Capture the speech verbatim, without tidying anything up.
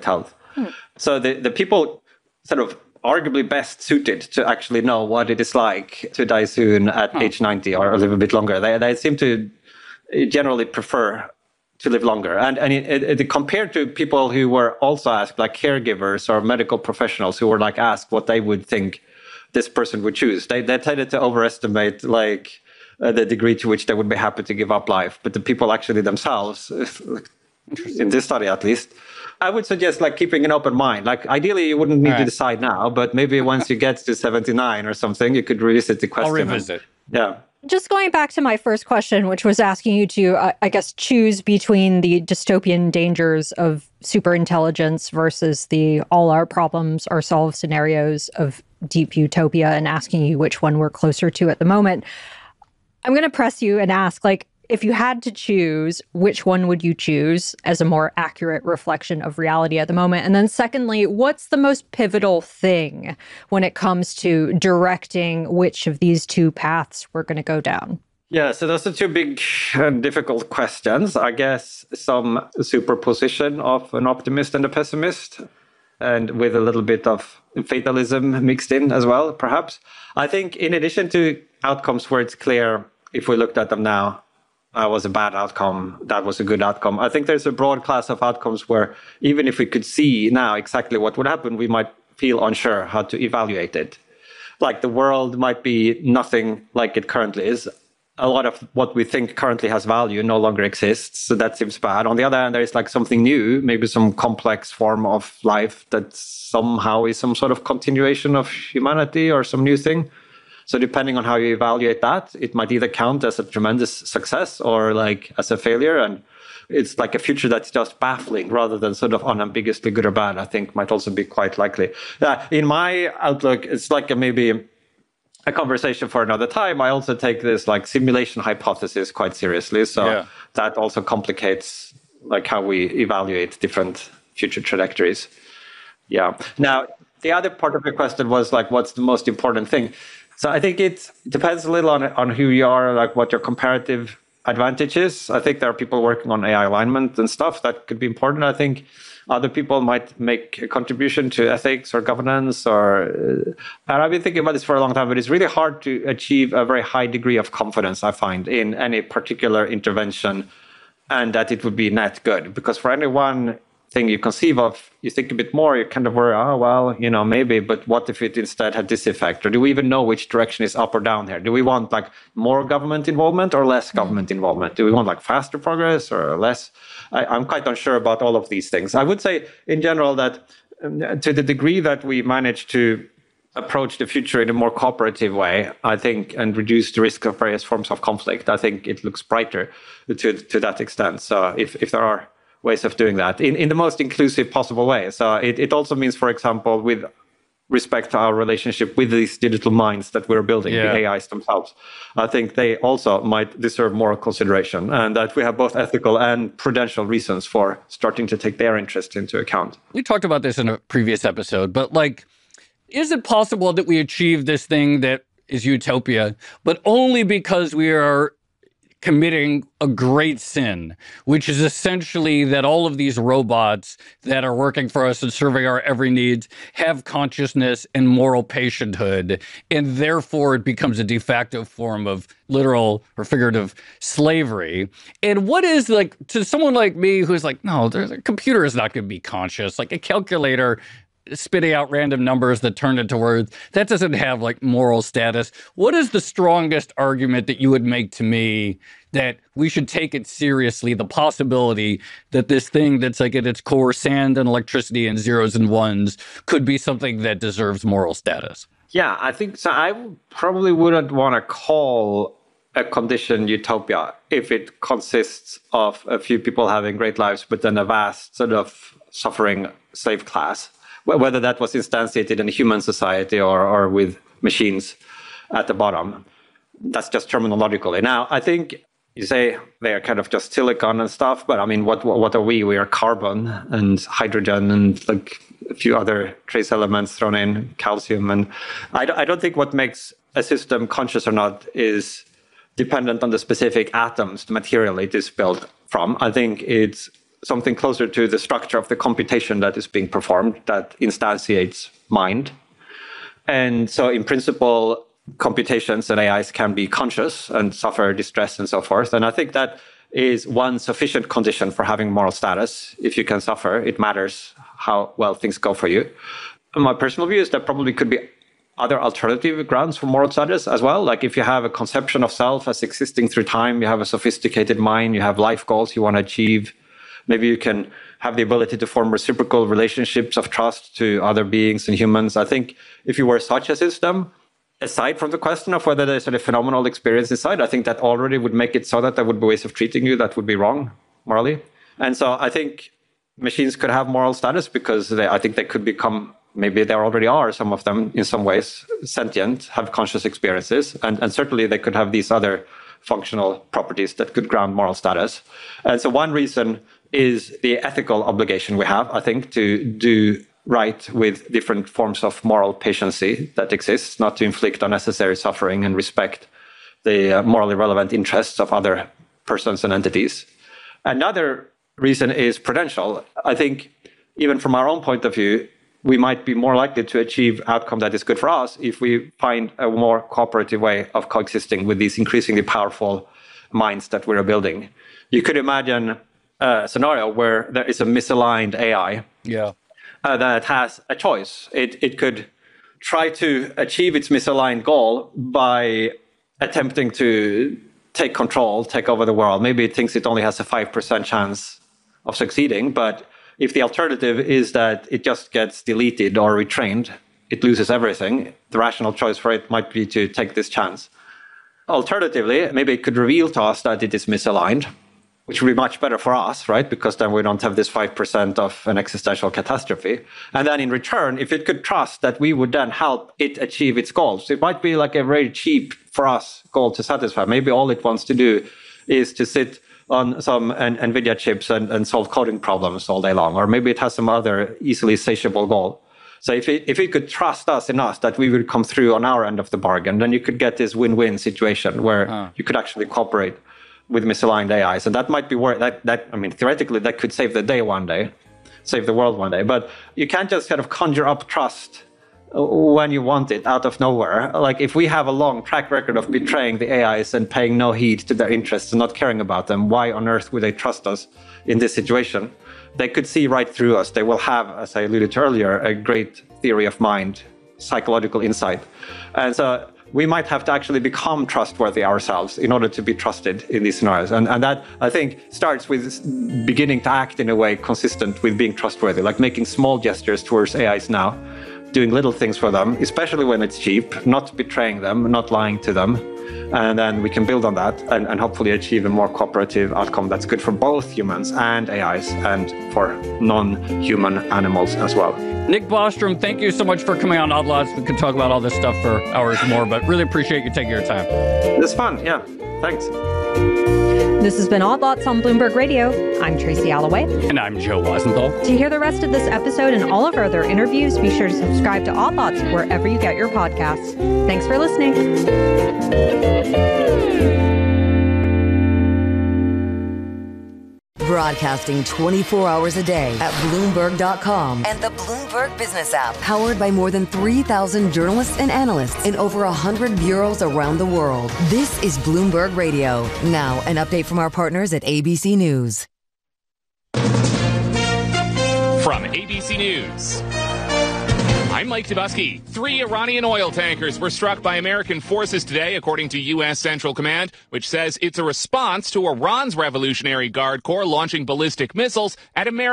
perfect health. Hmm. So the, the people sort of arguably best suited to actually know what it is like to die soon at huh. age ninety or live a bit longer, they, they seem to generally prefer to live longer. And, and it, it, it, compared to people who were also asked, like caregivers or medical professionals who were like asked what they would think this person would choose, they, they tended to overestimate like uh, the degree to which they would be happy to give up life. But the people actually themselves, in this study at least, I would suggest like keeping an open mind. Like ideally you wouldn't need right. to decide now, but maybe once you get to seventy-nine or something, you could revisit the question. I'll revisit. And, yeah. Just going back to my first question, which was asking you to, uh, I guess, choose between the dystopian dangers of superintelligence versus the all our problems are solved scenarios of deep utopia, and asking you which one we're closer to at the moment. I'm going to press you and ask, like, if you had to choose, which one would you choose as a more accurate reflection of reality at the moment? And then secondly, what's the most pivotal thing when it comes to directing which of these two paths we're going to go down? Yeah, so those are two big and difficult questions. I guess some superposition of an optimist and a pessimist, and with a little bit of fatalism mixed in as well, perhaps. I think in addition to outcomes where it's clear, if we looked at them now, that was a bad outcome, that was a good outcome. I think there's a broad class of outcomes where even if we could see now exactly what would happen, we might feel unsure how to evaluate it. Like the world might be nothing like it currently is. A lot of what we think currently has value no longer exists, so that seems bad. On the other hand, there is like something new, maybe some complex form of life that somehow is some sort of continuation of humanity or some new thing. So depending on how you evaluate that, it might either count as a tremendous success or like as a failure. And it's like a future that's just baffling rather than sort of unambiguously good or bad, I think might also be quite likely. Uh, in my outlook, it's like a maybe a conversation for another time. I also take this like simulation hypothesis quite seriously. So yeah. that also complicates like how we evaluate different future trajectories. Yeah. Now, the other part of your question was like, what's the most important thing? So I think it depends a little on on who you are, like what your comparative advantage is. I think there are people working on A I alignment and stuff that could be important. I think other people might make a contribution to ethics or governance, or uh, and I've been thinking about this for a long time, but it's really hard to achieve a very high degree of confidence, I find, in any particular intervention, and that it would be net good. Because for any one thing you conceive of, you think a bit more, you kind of worry, oh, well, you know, maybe, but what if it instead had this effect? Or do we even know which direction is up or down here? Do we want like more government involvement or less government involvement? Do we want like faster progress or less? I, I'm quite unsure about all of these things. I would say in general that um, to the degree that we manage to approach the future in a more cooperative way, I think, and reduce the risk of various forms of conflict, I think it looks brighter to, to that extent. So if, if there are ways of doing that in, in the most inclusive possible way. So it, it also means, for example, with respect to our relationship with these digital minds that we're building, yeah. the A Is themselves, I think they also might deserve more consideration, and that we have both ethical and prudential reasons for starting to take their interest into account. We talked about this in a previous episode, but like, is it possible that we achieve this thing that is utopia, but only because we are committing a great sin, which is essentially that all of these robots that are working for us and serving our every need have consciousness and moral patienthood, and therefore it becomes a de facto form of literal or figurative slavery. And what is, like, to someone like me who's like, no, there's a computer is not going to be conscious, like a calculator spitting out random numbers that turn into words, that doesn't have like moral status. What is the strongest argument that you would make to me that we should take it seriously, the possibility that this thing that's like at its core sand and electricity and zeros and ones could be something that deserves moral status? Yeah, I think so. I probably wouldn't want to call a condition utopia if it consists of a few people having great lives, but then a vast sort of suffering slave class. Whether that was instantiated in a human society or, or with machines at the bottom. That's just terminologically. Now, I think you say they are kind of just silicon and stuff, but I mean, what what are we? We are carbon and hydrogen and like a few other trace elements thrown in, calcium. And I, I don't think what makes a system conscious or not is dependent on the specific atoms, the material it is built from. I think it's something closer to the structure of the computation that is being performed that instantiates mind. And so in principle, computations and A Is can be conscious and suffer distress and so forth. And I think that is one sufficient condition for having moral status. If you can suffer, it matters how well things go for you. And my personal view is that probably could be other alternative grounds for moral status as well. Like if you have a conception of self as existing through time, you have a sophisticated mind, you have life goals you want to achieve. Maybe you can have the ability to form reciprocal relationships of trust to other beings and humans. I think if you were such a system, aside from the question of whether there's a phenomenal experience inside, I think that already would make it so that there would be ways of treating you that would be wrong morally. And so I think machines could have moral status because they, I think they could become, maybe there already are some of them in some ways, sentient, have conscious experiences. And, and certainly they could have these other functional properties that could ground moral status. And so one reason is the ethical obligation we have, I think, to do right with different forms of moral patiency that exists, not to inflict unnecessary suffering and respect the uh, morally relevant interests of other persons and entities. Another reason is prudential. I think even from our own point of view, we might be more likely to achieve outcome that is good for us if we find a more cooperative way of coexisting with these increasingly powerful minds that we're building. You could imagine a scenario where there is a misaligned A I yeah. uh, that has a choice. It, it could try to achieve its misaligned goal by attempting to take control, take over the world. Maybe it thinks it only has a five percent chance of succeeding, but if the alternative is that it just gets deleted or retrained, it loses everything, the rational choice for it might be to take this chance. Alternatively, maybe it could reveal to us that it is misaligned, which would be much better for us, right? Because then we don't have this five percent of an existential catastrophe. And then in return, if it could trust that we would then help it achieve its goals, it might be like a very cheap for us goal to satisfy. Maybe all it wants to do is to sit on some an, NVIDIA chips and, and solve coding problems all day long. Or maybe it has some other easily satiable goal. So if it, if it could trust us enough that we would come through on our end of the bargain, then you could get this win-win situation where huh. you could actually cooperate with misaligned A Is. And that might be where that, that, I mean, theoretically, that could save the day one day, save the world one day. But you can't just kind of conjure up trust when you want it out of nowhere. Like if we have a long track record of betraying the A Is and paying no heed to their interests and not caring about them, why on earth would they trust us in this situation? They could see right through us. They will have, as I alluded to earlier, a great theory of mind, psychological insight. And so we might have to actually become trustworthy ourselves in order to be trusted in these scenarios. And, and that, I think, starts with beginning to act in a way consistent with being trustworthy, like making small gestures towards A Is now, doing little things for them, especially when it's cheap, not betraying them, not lying to them. And then we can build on that and, and hopefully achieve a more cooperative outcome that's good for both humans and A Is and for non-human animals as well. Nick Bostrom, thank you so much for coming on Odd Lots. We could talk about all this stuff for hours more, but really appreciate you taking your time. It's fun, yeah. Thanks. This has been Odd Lots on Bloomberg Radio. I'm Tracy Alloway. And I'm Joe Wasenthal. To hear the rest of this episode and all of our other interviews, be sure to subscribe to Odd Lots wherever you get your podcasts. Thanks for listening. Broadcasting twenty-four hours a day at Bloomberg dot com and the Bloomberg Business app. Powered by more than three thousand journalists and analysts in over one hundred bureaus around the world. This is Bloomberg Radio. Now, an update from our partners at A B C News. From A B C News, I'm Mike Dubusky. Three Iranian oil tankers were struck by American forces today, according to U S Central Command, which says it's a response to Iran's Revolutionary Guard Corps launching ballistic missiles at American